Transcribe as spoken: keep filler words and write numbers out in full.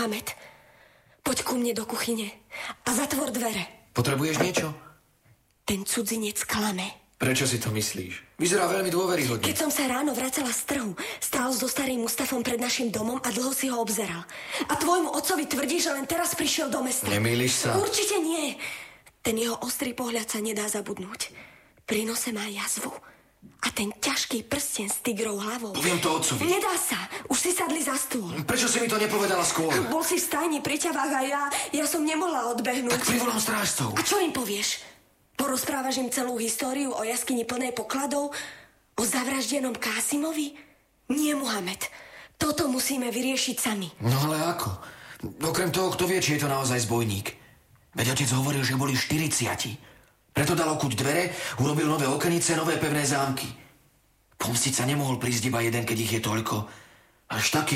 Mohamed, poď ku mne do kuchyne a zatvor dvere. Potrebuješ niečo? Ten cudzinec klame. Prečo si to myslíš? Vyzerá veľmi dôveryhodne. Keď som sa ráno vracala z trhu, stál so starým Mustafom pred našim domom a dlho si ho obzeral. A tvojmu otcovi tvrdí, že len teraz prišiel do mesta. Nemýliš sa? Určite nie. Ten jeho ostrý pohľad sa nedá zabudnúť. Pri nose má jazvu. A ten ťažký prsten s tigrou hlavou. Poviem to otcovi. Nedá sa. Už si sadli za stôl. Prečo si mi to nepovedala skôr? Bol si v stajni pri ťavách a ja, ja som nemohla odbehnúť. Tak privolám strážcov. A čo im povieš? Porozprávaš im celú históriu o jaskyni plnej pokladov? O zavraždenom Kásimovi? Nie, Mohamed. Toto musíme vyriešiť sami. No ale ako? Okrem toho, kto vie, či je to naozaj zbojník. Veď otec hovoril, že boli štyridsiati. Preto dal okuť dvere, urobil nové okenice, nové pevné zámky. Pomstiť sa nemohol prísť iba jeden, keď ich je toľko. Až taký